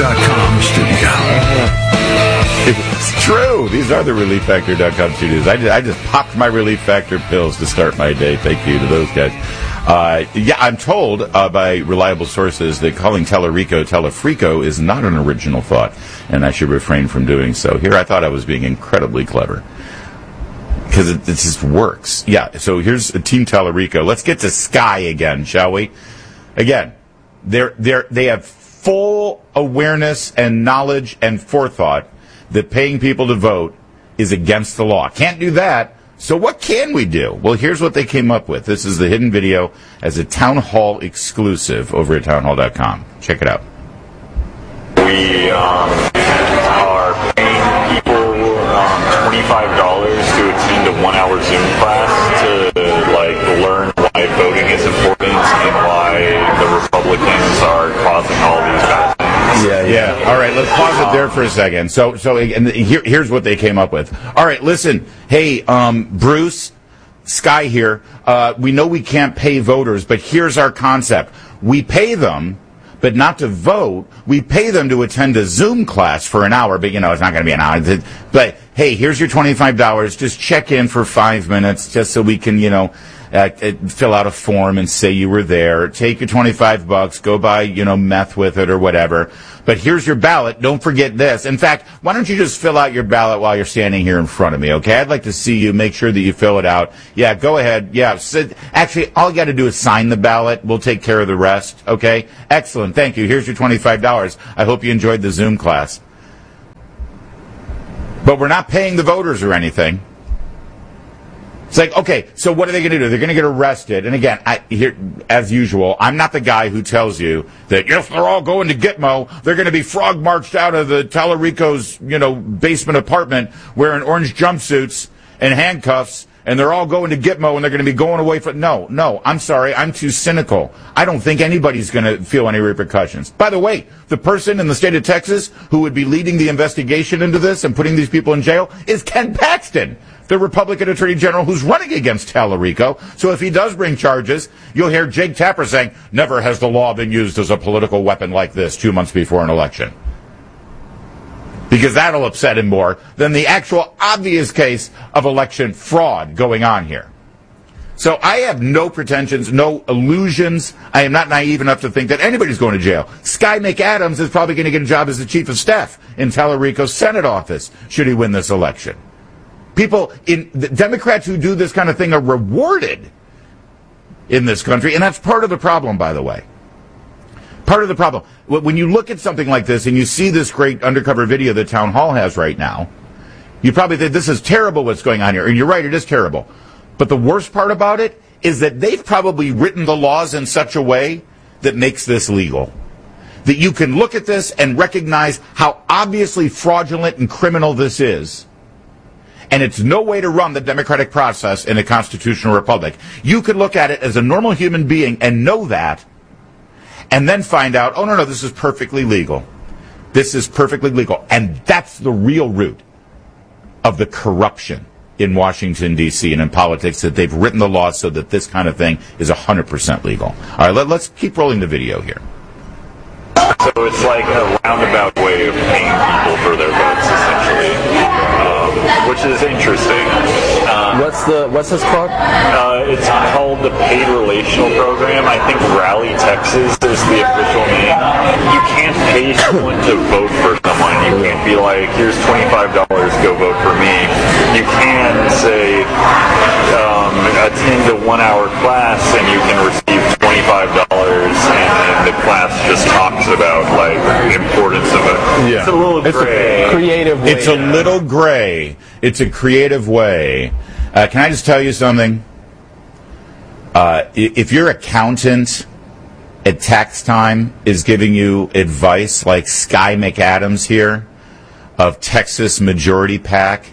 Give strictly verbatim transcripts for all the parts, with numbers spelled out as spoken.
dot com studio. It's true. These are the relief factor dot com studios. I just, I just popped my Relief Factor pills to start my day. Thank you to those guys. Uh, yeah, I'm told uh, by reliable sources that calling Tellerico Telefrico is not an original thought, and I should refrain from doing so. Here I thought I was being incredibly clever. Because it, it just works. Yeah, so here's Team Tellerico. Let's get to Sky again, shall we? Again, they're, they're, they have full awareness and knowledge and forethought that paying people to vote is against the law. Can't do that. So what can we do? Well, here's what they came up with. This is the hidden video as a Town Hall exclusive over at town hall dot com. Check it out. We um, are paying people um, twenty-five dollars to attend a one-hour Zoom class to like learn why voting is important and why the Republicans are causing all these bad things. Yeah, yeah. All right, let's pause it there for a second. So, so and here, here's what they came up with. All right, listen. Hey, um, Bruce, Sky here. Uh, we know we can't pay voters, but here's our concept. We pay them, but not to vote. We pay them to attend a Zoom class for an hour, but, you know, it's not going to be an hour. But, hey, here's your twenty-five dollars. Just check in for five minutes just so we can, you know, Uh, fill out a form and say you were there. Take your twenty-five bucks, go buy, you know, meth with it or whatever. But here's your ballot. Don't forget this. In fact, why don't you just fill out your ballot while you're standing here in front of me, okay? I'd like to see you. Make sure that you fill it out. Yeah, go ahead. Yeah, sit. Actually, all you got to do is sign the ballot. We'll take care of the rest, okay? Excellent. Thank you. Here's your twenty-five dollars. I hope you enjoyed the Zoom class. But we're not paying the voters or anything. It's like, okay, so what are they going to do? They're going to get arrested. And again, I, here, as usual, I'm not the guy who tells you that, yes, they're all going to Gitmo. They're going to be frog marched out of the Tellerico's, you know, basement apartment wearing orange jumpsuits and handcuffs, and they're all going to Gitmo, and they're going to be going away from... No, no, I'm sorry. I'm too cynical. I don't think anybody's going to feel any repercussions. By the way, the person in the state of Texas who would be leading the investigation into this and putting these people in jail is Ken Paxton, the Republican Attorney General who's running against Tellerico. So if he does bring charges, you'll hear Jake Tapper saying, never has the law been used as a political weapon like this two months before an election. Because that'll upset him more than the actual obvious case of election fraud going on here. So I have no pretensions, no illusions. I am not naive enough to think that anybody's going to jail. Sky McAdams is probably going to get a job as the chief of staff in Tellerico's Senate office should he win this election. People in the Democrats who do this kind of thing are rewarded in this country, and that's part of the problem, by the way. Part of the problem. When you look at something like this and you see this great undercover video that Town Hall has right now, you probably think this is terrible what's going on here. And you're right, it is terrible. But the worst part about it is that they've probably written the laws in such a way that makes this legal. That you can look at this and recognize how obviously fraudulent and criminal this is. And it's no way to run the democratic process in a constitutional republic. You could look at it as a normal human being and know that, and then find out, oh, no, no, this is perfectly legal. This is perfectly legal. And that's the real root of the corruption in Washington, D C and in politics, that they've written the law so that this kind of thing is one hundred percent legal. All right, let, let's keep rolling the video here. So it's like a roundabout way of paying people for their votes, essentially, um, which is interesting. Um, what's the what's this called? Uh, it's called the Paid Relational Program. I think Rally Texas is the official name. You can't pay someone to vote for someone. You can't be like, here's twenty-five dollars, go vote for me. You can say, um, attend a one-hour class and you can receive twenty-five dollars, and the class just talks about like the importance of it. Yeah. It's a little it's gray. A creative way. It's a little gray. It's a creative way. Uh, can I just tell you something? Uh, if your accountant at tax time is giving you advice like Sky McAdams here of Texas Majority PAC,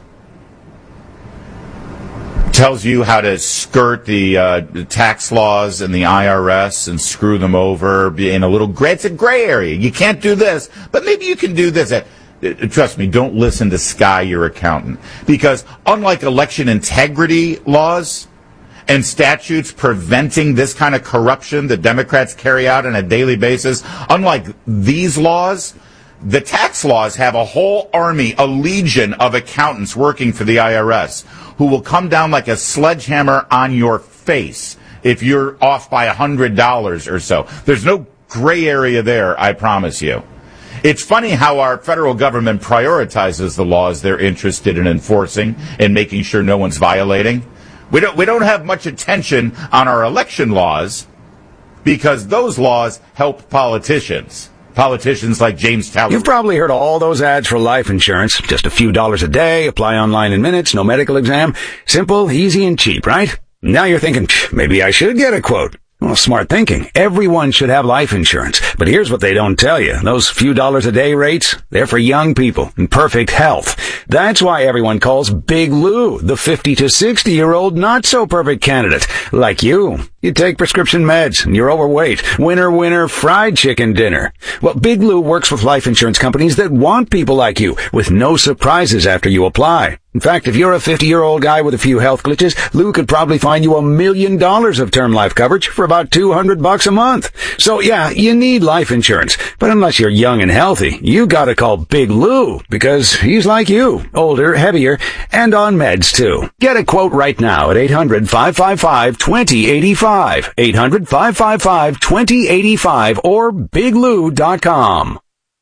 tells you how to skirt the, uh, the tax laws and the I R S and screw them over in a little gray, it's a gray area. You can't do this, but maybe you can do this. Uh, trust me, don't listen to Sky, your accountant. Because unlike election integrity laws and statutes preventing this kind of corruption that Democrats carry out on a daily basis, unlike these laws The tax laws have a whole army, a legion of accountants working for the I R S who will come down like a sledgehammer on your face if you're off by one hundred dollars or so. There's no gray area there, I promise you. It's funny how our federal government prioritizes the laws they're interested in enforcing and making sure no one's violating. We don't, we don't have much attention on our election laws because those laws help politicians. Politicians like James Taylor. You've probably heard all those ads for life insurance. Just a few dollars a day, apply online in minutes, no medical exam. Simple, easy, and cheap, right? Now you're thinking, maybe I should get a quote. Well, smart thinking. Everyone should have life insurance. But here's what they don't tell you. Those few dollars a day rates, they're for young people in perfect health. That's why everyone calls Big Lou the fifty to sixty year old not so perfect candidate. Like you. You take prescription meds and you're overweight. Winner, winner, fried chicken dinner. Well, Big Lou works with life insurance companies that want people like you with no surprises after you apply. In fact, if you're a fifty-year-old guy with a few health glitches, Lou could probably find you a million dollars of term life coverage for about two hundred bucks a month. So yeah, you need life insurance. But unless you're young and healthy, you gotta call Big Lou because he's like you, older, heavier, and on meds too. Get a quote right now at eight hundred, five five five, two zero eight five. eight hundred, five five five, two zero eight five or big lou dot com.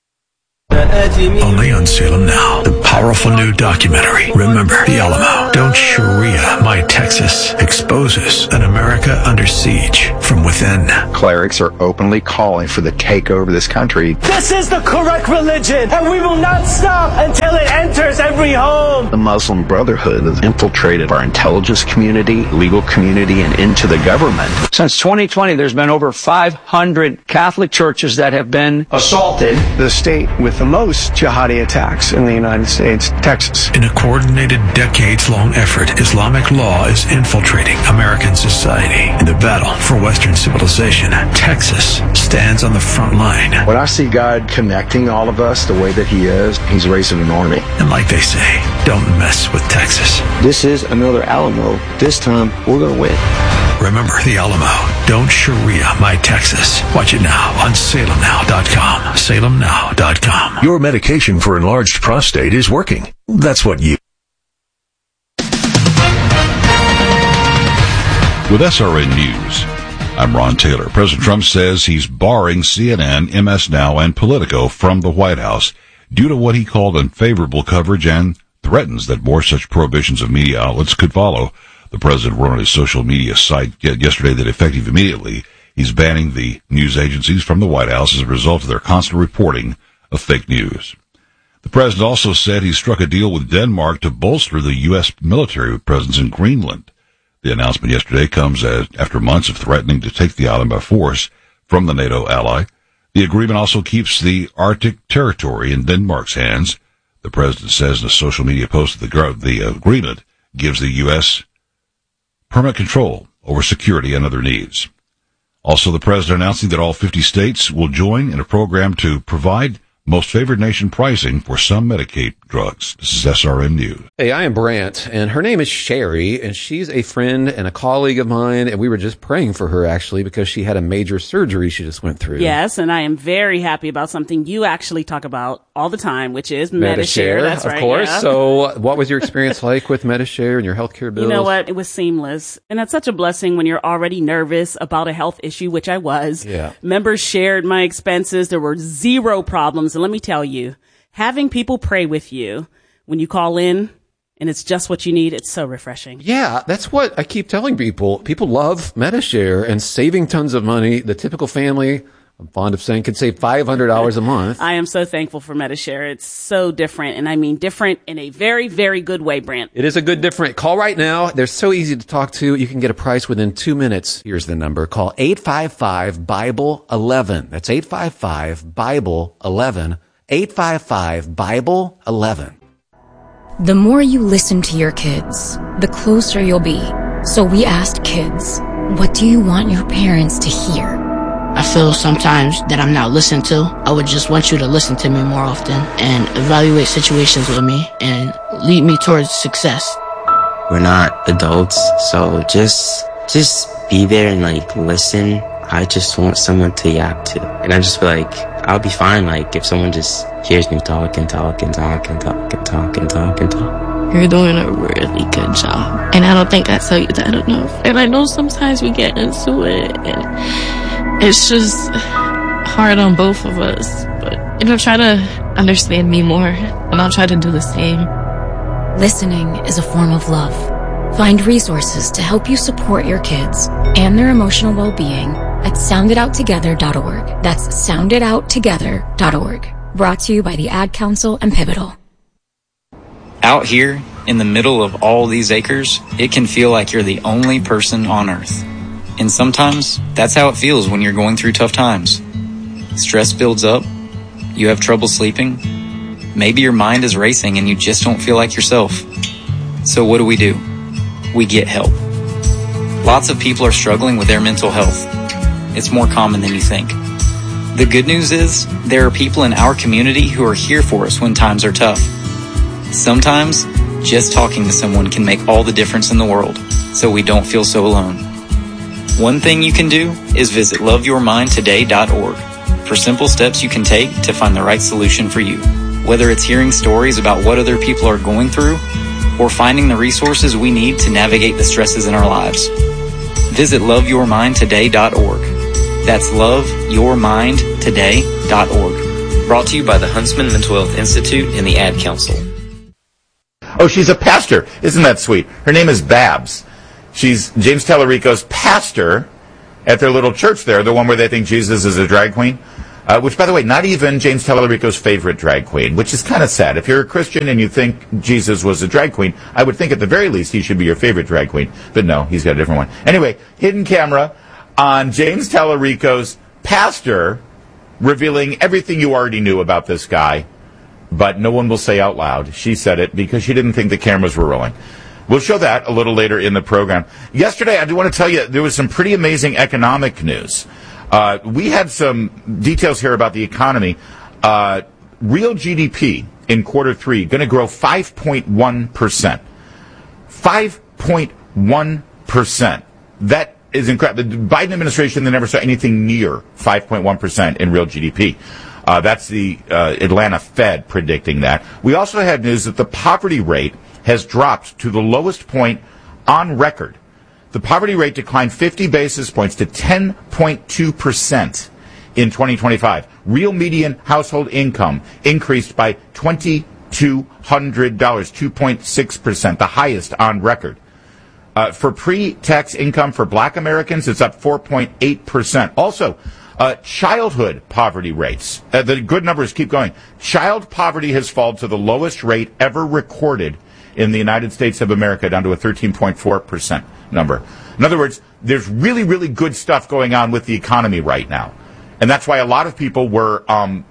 Only on Salem Now, the powerful new documentary, Remember the Alamo. Don't Sharia My Texas exposes an America under siege from within. Clerics are openly calling for the takeover of this country. This is the correct religion, and we will not stop until it enters every home. The Muslim Brotherhood has infiltrated our intelligence community, legal community, and into the government. Since twenty twenty, there's been over five hundred Catholic churches that have been assaulted. The state with the most jihadi attacks in the United States, Texas. In a coordinated, decades-long effort, Islamic law is infiltrating American society. In the battle for Western civilization, Texas stands on the front line. When I see God connecting all of us the way that He is, He's raising an army. And like they say, don't mess with Texas. This is another Alamo. This time, we're going to win. Remember the Alamo. Don't Sharia My Texas. Watch it now on salem now dot com. salem now dot com. Your medication for enlarged prostate is working. That's what you... With S R N News, I'm Ron Taylor. President Trump says he's barring C N N, M S Now, and Politico from the White House due to what he called unfavorable coverage and threatens that more such prohibitions of media outlets could follow. The president wrote on his social media site yesterday that effective immediately, he's banning the news agencies from the White House as a result of their constant reporting of fake news. The president also said he struck a deal with Denmark to bolster the U S military presence in Greenland. The announcement yesterday comes as, after months of threatening to take the island by force from the NATO ally. The agreement also keeps the Arctic territory in Denmark's hands. The president says in a social media post that the, the agreement gives the U S permanent control over security and other needs. Also, the president announcing that all fifty states will join in a program to provide most favored nation pricing for some Medicaid drugs. This is S R N News. Hey, I am Brant, and her name is Sherry, and she's a friend and a colleague of mine, and we were just praying for her, actually, because she had a major surgery she just went through. Yes, and I am very happy about something you actually talk about all the time, which is Medi-Share. Medi-Share, That's of right, course. yeah. So what was your experience like with Medi-Share and your healthcare bills? You know what? It was seamless. And that's such a blessing when you're already nervous about a health issue, which I was. Yeah. Members shared my expenses. There were zero problems. And let me tell you, having people pray with you when you call in and it's just what you need, it's so refreshing. Yeah, that's what I keep telling people. People love Medi-Share and saving tons of money. The typical family, I'm fond of saying, could save five hundred dollars a month. I am so thankful for Medi-Share. It's so different, and I mean different in a very, very good way, Brant. It is a good different. Call right now. They're so easy to talk to. You can get a price within two minutes. Here's the number. Call eight five five, Bible eleven. That's eight five five, Bible eleven. eight five five, Bible eleven. The more you listen to your kids, the closer you'll be. So we asked kids, what do you want your parents to hear? I feel sometimes that I'm not listened to. I would just want you to listen to me more often and evaluate situations with me and lead me towards success. We're not adults, so just just be there and like listen. I just want someone to yap to. And I just feel like I'll be fine, like, if someone just hears me talk and talk and talk and talk and talk and talk and talk. You're doing a really good job. And I don't think I tell you that enough. And I know sometimes we get into it, and it's just hard on both of us. But, you know, try to understand me more, and I'll try to do the same. Listening is a form of love. Find resources to help you support your kids and their emotional well-being at sound it out together dot org. That's sound it out together dot org. Brought to you by the Ad Council and Pivotal. Out here, in the middle of all these acres, it can feel like you're the only person on Earth. And sometimes, that's how it feels when you're going through tough times. Stress builds up, you have trouble sleeping, maybe your mind is racing and you just don't feel like yourself. So what do we do? We get help. Lots of people are struggling with their mental health. It's more common than you think. The good news is, there are people in our community who are here for us when times are tough. Sometimes, just talking to someone can make all the difference in the world, so we don't feel so alone. One thing you can do is visit love your mind today dot org for simple steps you can take to find the right solution for you. Whether it's hearing stories about what other people are going through, or finding the resources we need to navigate the stresses in our lives. Visit love your mind today dot org. That's love your mind today dot org. Brought to you by the Huntsman Mental Health Institute and the Ad Council. Oh, she's a pastor. Isn't that sweet? Her name is Babs. She's James Tallarico's pastor at their little church there, the one where they think Jesus is a drag queen. Uh, which, by the way, not even James Tallarico's favorite drag queen, which is kind of sad. If you're a Christian and you think Jesus was a drag queen, I would think at the very least he should be your favorite drag queen. But no, he's got a different one. Anyway, hidden camera on James Tallarico's pastor, revealing everything you already knew about this guy, but no one will say out loud. She said it because she didn't think the cameras were rolling. We'll show that a little later in the program. Yesterday, I do want to tell you, there was some pretty amazing economic news. Uh, we had some details here about the economy. Uh, real G D P in quarter three going to grow five point one percent. five point one percent. That is incredible. The Biden administration, they never saw anything near five point one percent in real G D P. Uh, that's the uh, Atlanta Fed predicting that. We also had news that the poverty rate has dropped to the lowest point on record. The poverty rate declined fifty basis points to ten point two percent in twenty twenty-five. Real median household income increased by two thousand two hundred dollars, two point six percent, the highest on record. Uh, for pre-tax income for black Americans, it's up four point eight percent. Also, uh, childhood poverty rates, uh, the good numbers keep going. Child poverty has fallen to the lowest rate ever recorded in the United States of America, down to a thirteen point four percent number. In other words, there's really, really good stuff going on with the economy right now. And that's why a lot of people were um,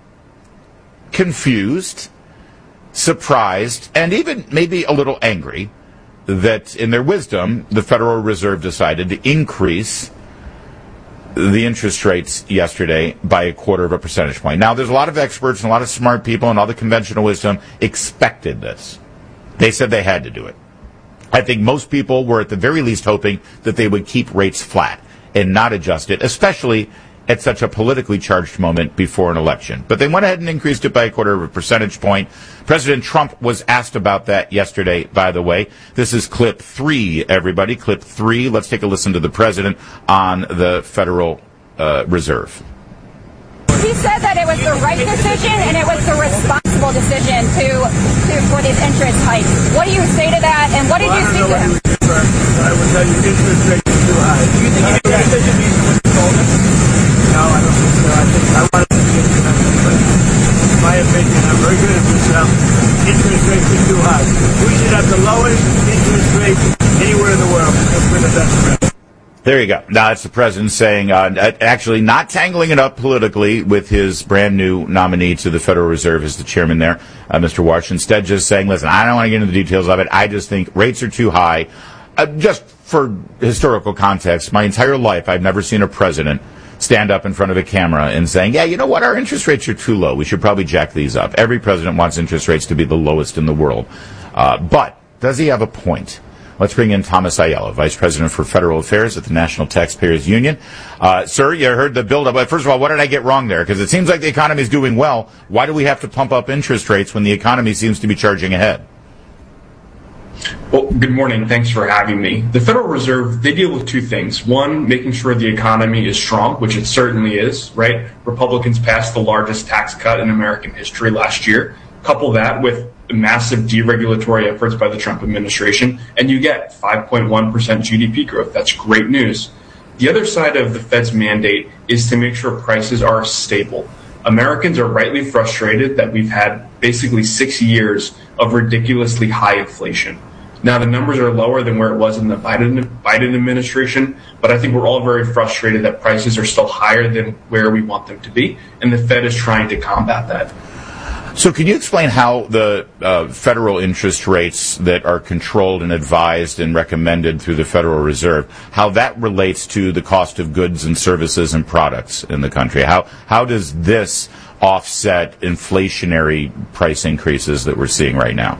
confused, surprised, and even maybe a little angry that in their wisdom, the Federal Reserve decided to increase the interest rates yesterday by a quarter of a percentage point. Now, there's a lot of experts and a lot of smart people and all the conventional wisdom expected this. They said they had to do it. I think most people were at the very least hoping that they would keep rates flat and not adjust it, especially at such a politically charged moment before an election. But they went ahead and increased it by a quarter of a percentage point. President Trump was asked about that yesterday, by the way. This is clip three, everybody. Clip three. Let's take a listen to the president on the Federal uh, Reserve. He said that it was the right decision and it was the responsible decision to, to for these interest hikes. What do you say to that, and what did well, you say to him? I would tell you interest rates are too high. Do you think he made that decision based on what you told him? No, I don't think so. I think I want to see it, but in my opinion, I'm very good at this stuff. Interest rates are too high. We should have the lowest interest rates anywhere in the world because we're the best friends. There you go. Now, that's the president saying, uh, actually not tangling it up politically with his brand new nominee to the Federal Reserve as the chairman there, uh, Mister Warsh. Instead, just saying, listen, I don't want to get into the details of it. I just think rates are too high. Uh, just for historical context, my entire life, I've never seen a president stand up in front of a camera and saying, yeah, you know what, our interest rates are too low. We should probably jack these up. Every president wants interest rates to be the lowest in the world. Uh, but does he have a point? Let's bring in Thomas Ayala, Vice President for Federal Affairs at the National Taxpayers Union. Uh, sir, you heard the build-up. But first of all, what did I get wrong there? Because it seems like the economy is doing well. Why do we have to pump up interest rates when the economy seems to be charging ahead? Well, good morning. Thanks for having me. The Federal Reserve, they deal with two things. One, making sure the economy is strong, which it certainly is, right? Republicans passed the largest tax cut in American history last year. Couple that with massive deregulatory efforts by the Trump administration, and you get five point one percent G D P growth. That's great news. The other side of the Fed's mandate is to make sure prices are stable. Americans are rightly frustrated that we've had basically six years of ridiculously high inflation. Now, the numbers are lower than where it was in the Biden, Biden administration, but I think we're all very frustrated that prices are still higher than where we want them to be, and the Fed is trying to combat that. So can you explain how the uh, federal interest rates that are controlled and advised and recommended through the Federal Reserve, how that relates to the cost of goods and services and products in the country? How how does this offset inflationary price increases that we're seeing right now?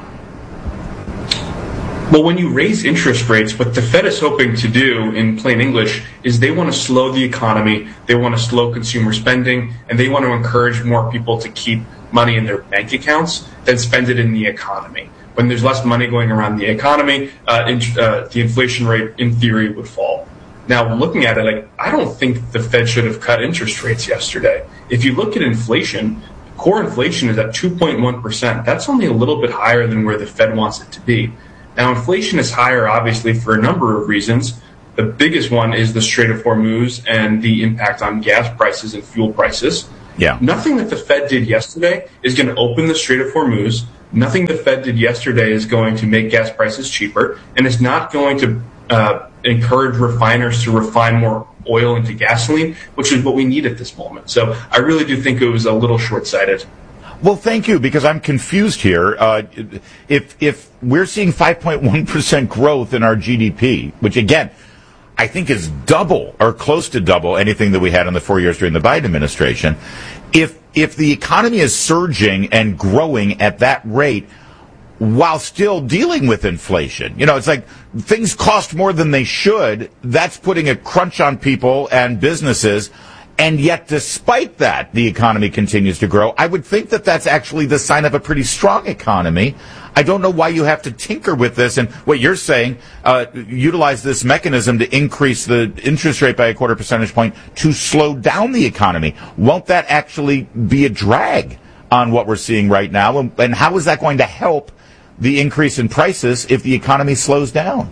Well, when you raise interest rates, what the Fed is hoping to do, in plain English, is they want to slow the economy, they want to slow consumer spending, and they want to encourage more people to keep money in their bank accounts than spend it in the economy. When there's less money going around the economy, uh, in, uh, the inflation rate, in theory, would fall. Now, looking at it, like, I don't think the Fed should have cut interest rates yesterday. If you look at inflation, core inflation is at two point one percent. That's only a little bit higher than where the Fed wants it to be. Now, inflation is higher, obviously, for a number of reasons. The biggest one is the Strait of Hormuz and the impact on gas prices and fuel prices. Yeah. Nothing that the Fed did yesterday is going to open the Strait of Hormuz. Nothing the Fed did yesterday is going to make gas prices cheaper, and it's not going to uh, encourage refiners to refine more oil into gasoline, which is what we need at this moment. So I really do think it was a little short-sighted. Well, thank you, because I'm confused here. Uh, if if we're seeing five point one percent growth in our G D P, which, again, I think is double or close to double anything that we had in the four years during the Biden administration, if if the economy is surging and growing at that rate while still dealing with inflation, you know, it's like things cost more than they should. That's putting a crunch on people and businesses. And yet, despite that, the economy continues to grow. I would think that that's actually the sign of a pretty strong economy. I don't know why you have to tinker with this. And what you're saying, uh, utilize this mechanism to increase the interest rate by a quarter percentage point to slow down the economy. Won't that actually be a drag on what we're seeing right now? And, and how is that going to help the increase in prices if the economy slows down?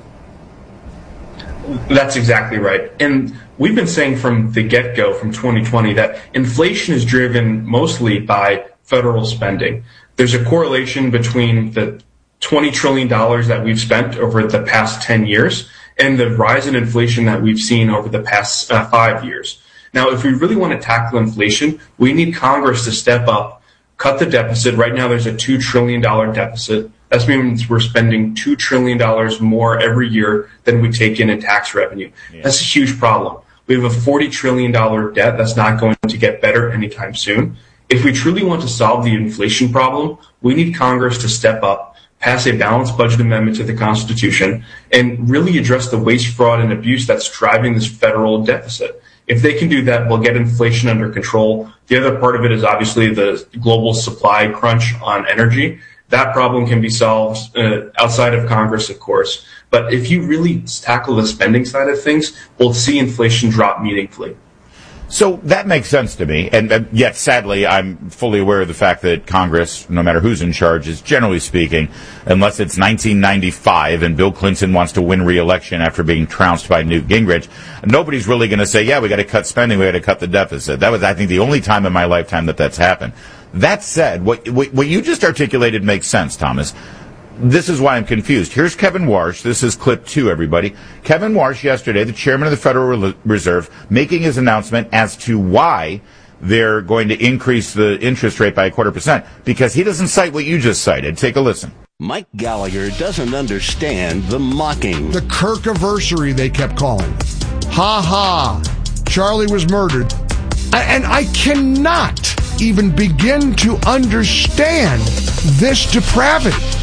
That's exactly right. And we've been saying from the get-go, from twenty twenty, that inflation is driven mostly by federal spending. There's a correlation between the twenty trillion dollars that we've spent over the past ten years and the rise in inflation that we've seen over the past uh, five years. Now, if we really want to tackle inflation, we need Congress to step up, cut the deficit. Right now, there's a two trillion dollars deficit. That means we're spending two trillion dollars more every year than we take in in tax revenue. Yeah. That's a huge problem. We have a forty trillion dollars debt that's not going to get better anytime soon. If we truly want to solve the inflation problem, we need Congress to step up, pass a balanced budget amendment to the Constitution, and really address the waste, fraud, and abuse that's driving this federal deficit. If they can do that, we'll get inflation under control. The other part of it is obviously the global supply crunch on energy. That problem can be solved uh, outside of Congress, of course. But if you really tackle the spending side of things, we'll see inflation drop meaningfully. So that makes sense to me, and, and yet, sadly, I'm fully aware of the fact that Congress, no matter who's in charge, is generally speaking, unless it's nineteen ninety-five and Bill Clinton wants to win re-election after being trounced by Newt Gingrich, nobody's really going to say, yeah, we got to cut spending, we got to cut the deficit. That was, I think, the only time in my lifetime that that's happened. That said, what, what you just articulated makes sense, Thomas. This is why I'm confused. Here's Kevin Warsh. This is clip two, everybody. Kevin Warsh yesterday, the chairman of the Federal Reserve, making his announcement as to why they're going to increase the interest rate by a quarter percent, because he doesn't cite what you just cited. Take a listen. Mike Gallagher doesn't understand the mocking. The Kirkiversary, they kept calling it. Ha ha. Charlie was murdered. And I cannot even begin to understand this depravity.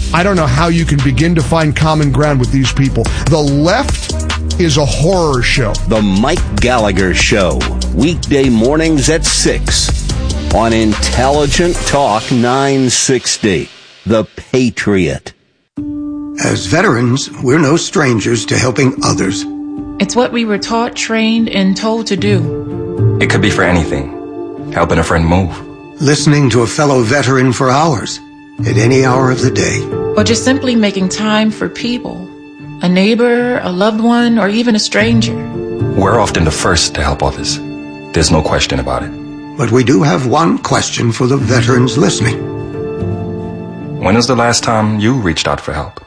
I don't know how you can begin to find common ground with these people. The left is a horror show. The Mike Gallagher Show, weekday mornings at six on Intelligent Talk nine sixty, The Patriot. As veterans, we're no strangers to helping others. It's what we were taught, trained, and told to do. It could be for anything. Helping a friend move. Listening to a fellow veteran for hours, at any hour of the day. Or just simply making time for people. A neighbor, a loved one, or even a stranger. We're often the first to help others. There's no question about it. But we do have one question for the veterans listening. When was the last time you reached out for help?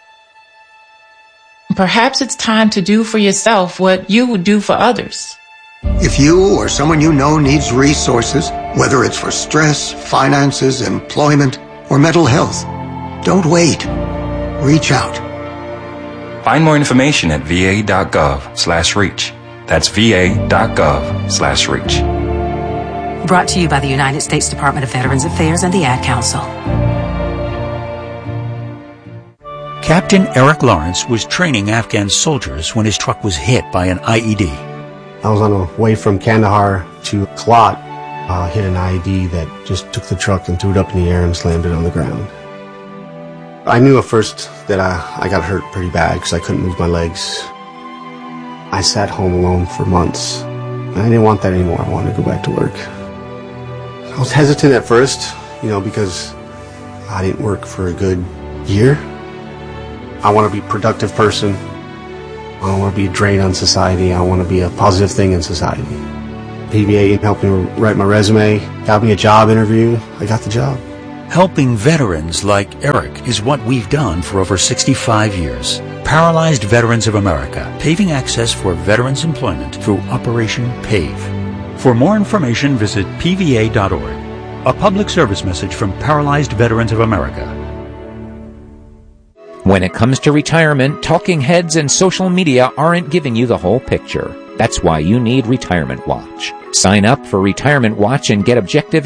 Perhaps it's time to do for yourself what you would do for others. If you or someone you know needs resources, whether it's for stress, finances, employment, or mental health, don't wait. Reach out. Find more information at va.gov slash reach. That's va.gov slash reach. Brought to you by the United States Department of Veterans Affairs and the Ad Council. Captain Eric Lawrence was training Afghan soldiers when his truck was hit by an I E D. I was on the way from Kandahar to Kalat, uh, hit an I E D that just took the truck and threw it up in the air and slammed it on the ground. I knew at first that I, I got hurt pretty bad because I couldn't move my legs. I sat home alone for months. I didn't want that anymore. I wanted to go back to work. I was hesitant at first, you know, because I didn't work for a good year. I want to be a productive person. I don't want to be a drain on society. I want to be a positive thing in society. P V A helped me write my resume, got me a job interview. I got the job. Helping veterans like Eric is what we've done for over sixty-five years. Paralyzed Veterans of America, paving access for veterans' employment through Operation PAVE. For more information, visit P V A dot org. A public service message from Paralyzed Veterans of America. When it comes to retirement, talking heads and social media aren't giving you the whole picture. That's why you need Retirement Watch. Sign up for Retirement Watch and get objective